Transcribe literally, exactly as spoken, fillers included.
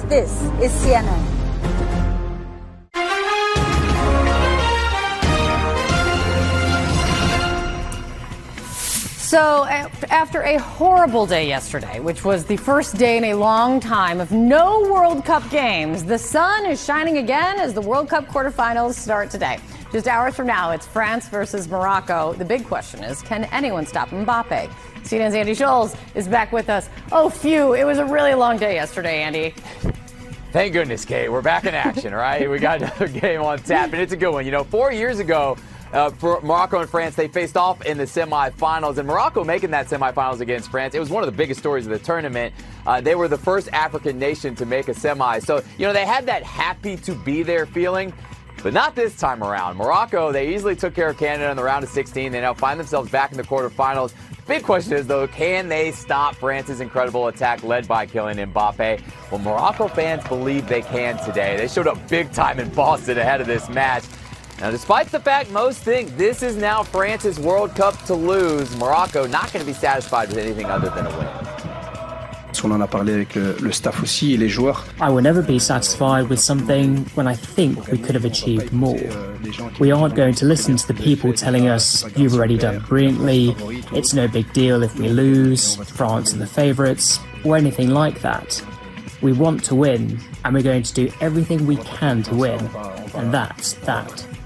This is C N N. So after a horrible day yesterday, which was the first day in a long time of no World Cup games, the sun is shining again as the World Cup quarterfinals start today. Just hours from now, it's France versus Morocco. The big question is, can anyone stop Mbappe? C N N's Andy Scholes is back with us. Oh, phew, it was a really long day yesterday, Andy. Thank goodness, Kate. We're back in action, right? We got another game on tap, and it's a good one. You know, four years ago, Uh, for Morocco and France, they faced off in the semifinals, and Morocco making that semifinals against France, it was one of the biggest stories of the tournament. Uh, they were the first African nation to make a semi. So, you know, they had that happy to be there feeling, but not this time around. Morocco, they easily took care of Canada in the round of sixteen. They now find themselves back in the quarterfinals. The big question is, though, can they stop France's incredible attack led by Kylian Mbappe? Well, Morocco fans believe they can today. They showed up big time in Boston ahead of this match. Now, despite the fact most think this is now France's World Cup to lose, Morocco not going to be satisfied with anything other than a win. On en a parlé avec le, le staff aussi et les joueurs. I will never be satisfied with something when I think we could have achieved more. We aren't going to listen to the people telling us, you've already done brilliantly, it's no big deal if we lose, France are the favourites, or anything like that. We want to win, and we're going to do everything we can to win, and that's that.